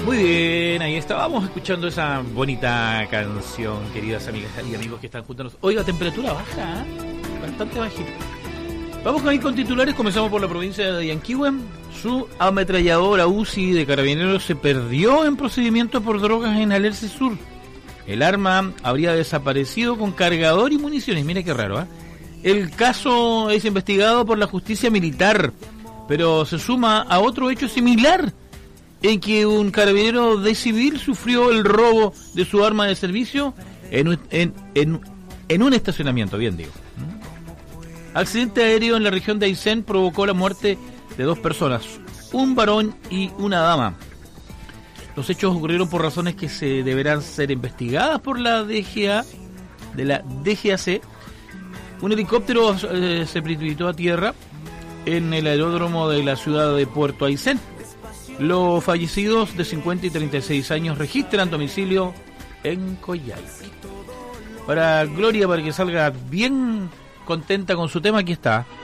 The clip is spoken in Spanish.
Muy bien, ahí estábamos escuchando esa bonita canción, queridas amigas y amigos que están juntos. Oiga, temperatura baja, bastante bajita. Vamos a ir con titulares, comenzamos por la provincia de Yanquihue. Su ametralladora UCI de Carabineros se perdió en procedimiento por drogas en Alerce Sur. El arma habría desaparecido con cargador y municiones, mire qué raro, ¿eh? El caso es investigado por la justicia militar, pero se suma a otro hecho similar, en que un carabinero de civil sufrió el robo de su arma de servicio en un estacionamiento, bien digo. Accidente aéreo en la región de Aysén provocó la muerte de 2 personas, un varón y una dama. Los hechos ocurrieron por razones que se deberán ser investigadas por la DGAC. Un helicóptero se precipitó a tierra en el aeródromo de la ciudad de Puerto Aysén. Los fallecidos de 50 y 36 años registran domicilio en Coyhaique. Para Gloria, para que salga bien contenta con su tema, aquí está.